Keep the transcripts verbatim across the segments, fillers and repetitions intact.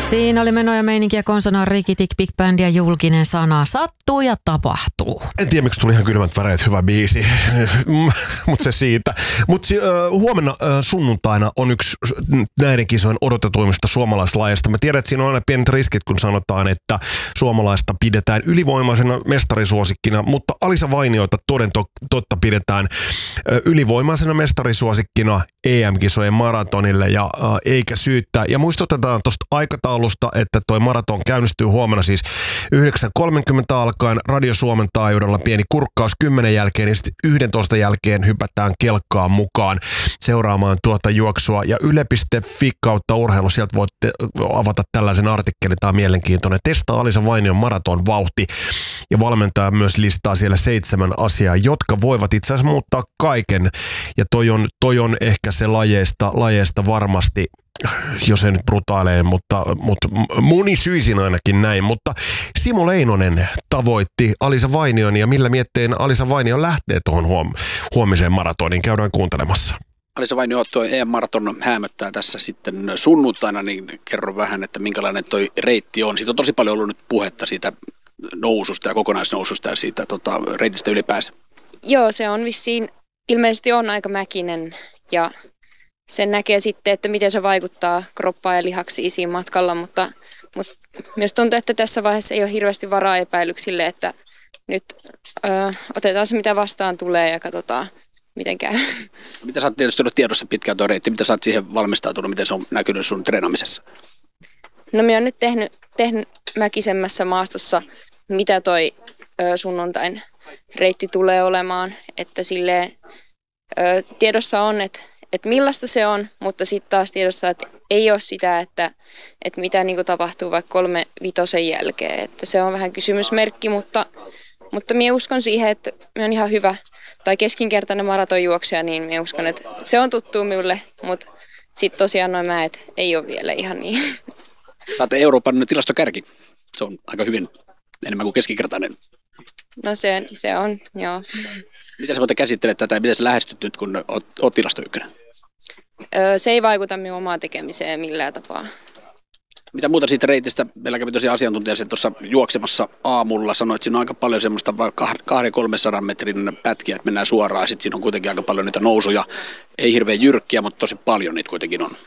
Siinä oli menoja meininkiä konsana Rikitik, Big Band ja julkinen sana. Sattuu ja tapahtuu. En tiedä, miksi tuli ihan kylmät väreet, hyvä biisi, mutta se siitä. Mutta uh, huomenna uh, sunnuntaina on yksi näiden kisojen odotetuimmista suomalaislajeista. Mä tiedän, että siinä on aina pienet riskit, kun sanotaan, että suomalaista pidetään ylivoimaisena mestarisuosikkina, mutta Alisa Vainioita toden totta pidetään uh, ylivoimaisena mestarisuosikkina E M-kisojen maratonille ja uh, eikä syyttää. Ja muistutetaan tuosta aikataulusta, että toi maraton käynnistyy huomenna siis yhdeksän kolmekymmentä alkaen Radio Suomen taajuudella pieni kurkkaus kymmenen jälkeen ja sitten yksitoista jälkeen hypätään kelkkaan mukaan seuraamaan tuota juoksua. Ja yle piste fi kautta urheilu, sieltä voitte avata tällaisen artikkelin, tämä on mielenkiintoinen. Testaa Alisa Vainion maraton vauhti ja valmentaja myös listaa siellä seitsemän asiaa, jotka voivat itse asiassa muuttaa kaiken. Ja toi on, toi on ehkä se lajeista, lajeista varmasti, jos ei nyt brutaaleen, mutta, mutta monisyisin ainakin näin. Mutta Simo Leinonen tavoitti Alisa Vainion ja millä mietteen Alisa Vainio lähtee tuohon huom- huomiseen maratoniin. Käydään kuuntelemassa. Alisa Vainio, tuo E M-maraton häämöttää tässä sitten sunnuntaina, niin kerro vähän, että minkälainen toi reitti on. Siitä on tosi paljon ollut nyt puhetta siitä noususta ja kokonaisnoususta ja siitä tota, reitistä ylipäänsä. Joo, se on vissiin, ilmeisesti on aika mäkinen ja sen näkee sitten, että miten se vaikuttaa kroppaan ja lihaksiin siinä matkalla, mutta, mutta myös tuntuu, että tässä vaiheessa ei ole hirveästi varaa epäilyksille, että nyt ö, otetaan se, mitä vastaan tulee ja katsotaan, miten käy. Mitä sä oot tietysti ollut tiedossa pitkään tuo reitti, mitä sä oot siihen valmistautunut, miten se on näkynyt sun treenaamisessa? No minä olen nyt tehnyt, tehnyt mäkisemmässä maastossa, mitä toi ö, sunnuntain reitti tulee olemaan, että silleen ö, tiedossa on, että että millaista se on, mutta sitten taas tiedossa, että ei ole sitä, että, että mitä niin kuin tapahtuu vaikka kolme vitosen jälkeen. Että se on vähän kysymysmerkki, mutta, mutta minä uskon siihen, että minä olen ihan hyvä tai keskinkertainen maratonjuoksija, niin minä uskon, että se on tuttu minulle, mutta sitten tosiaan noin mäet ei ole vielä ihan niin. Sä oot Euroopan tilastokärki. Se on aika hyvin enemmän kuin keskinkertainen. No se, se on, joo. Miten sä voitte käsitellä tätä ja miten sä lähestyt nyt, kun oot, oot tilastoykkönen? Öö, se ei vaikuta minun omaan tekemiseen millään tapaa. Mitä muuta siitä reitistä? Meillä kävi tosiaan asiantuntija tuossa juoksemassa aamulla. Sanoit, että siinä on aika paljon semmoista kahden kolmensadan metrin pätkiä, että mennään suoraan. Sitten siinä on kuitenkin aika paljon niitä nousuja. Ei hirveän jyrkkiä, mutta tosi paljon niitä kuitenkin on.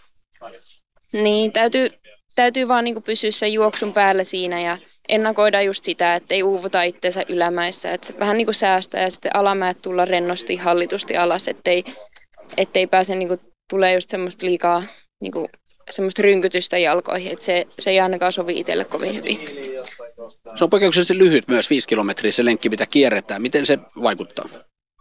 Niin, täytyy, täytyy vaan niin kuin pysyä sen juoksun päällä siinä ja ennakoida just sitä, että ei uuvuta itseensä ylämäissä. Että vähän niin kuin säästää ja sitten alamäet tulla rennosti, hallitusti alas, ettei, ettei pääse niin kuin tulee just semmoista liikaa niin kuin, semmoista rynkytystä jalkoihin, että se, se ei ainakaan sovi itselle kovin hyvin. Se on poikkeuksellisen lyhyt myös, viisi kilometriä se lenkki, mitä kierretään. Miten se vaikuttaa?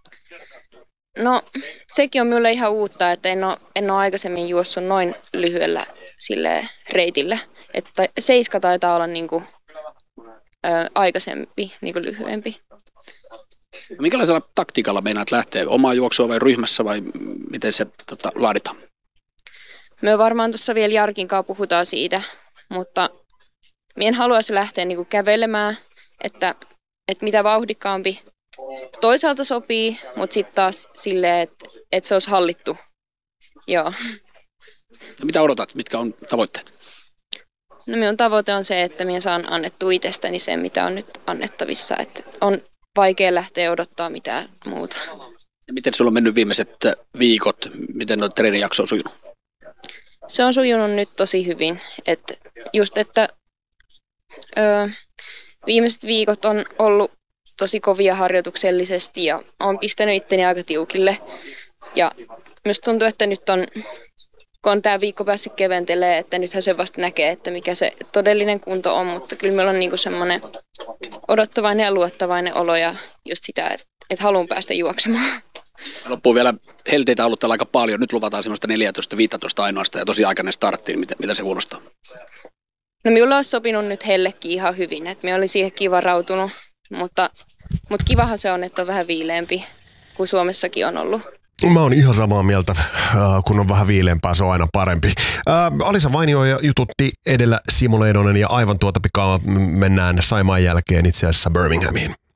No, sekin on minulle ihan uutta, että en ole, en ole aikaisemmin juossut noin lyhyellä sille reitille. Että seiska taitaa olla niin kuin, ö, aikaisempi, niin kuin lyhyempi. Minkälaisella taktiikalla meinaat lähteä? Omaa juoksua vai ryhmässä vai miten se tota, laaditaan? Me varmaan tuossa vielä Jarkin kanssa puhutaan siitä, mutta minä en haluaisi lähteä niinku kävelemään, että, että mitä vauhdikkaampi toisaalta sopii, mutta sitten taas silleen, että, että se olisi hallittu. Joo. Ja mitä odotat? Mitkä on tavoitteet? No minun tavoite on se, että minä saan annettua itsestäni sen, mitä on nyt annettavissa. Että on vaikea lähteä odottaa mitään muuta. Ja miten sulla on mennyt viimeiset viikot? Miten on treenijakso on sujunut? Se on sujunut nyt tosi hyvin. Että just, että ö, viimeiset viikot on ollut tosi kovia harjoituksellisesti ja olen pistänyt itteni aika tiukille. Ja myös tuntuu, että nyt on, kun on tämä viikko päässyt keventelee, että nythän se vasta näkee, että mikä se todellinen kunto on, mutta kyllä meillä on niinku semmoinen odottavainen ja luottavainen olo ja just sitä, että, että haluan päästä juoksemaan. Loppuun vielä helteitä on ollut täällä aika paljon. Nyt luvataan semmoista neljätoista viisitoista ainoastaan ja tosi aikainen startti. Mitä, mitä se kuulostaa? No minulla olisi sopinut nyt hellekin ihan hyvin, että minä olin siihenkin varautunut, mutta, mutta kivahan se on, että on vähän viileämpi kuin Suomessakin on ollut. Mä oon ihan samaa mieltä, kun on vähän viileämpää, se on aina parempi. Alisa Vainio jututti edellä Simo Leinonen ja aivan tuota pikaa mennään Saimaan jälkeen itse asiassa Birminghamiin.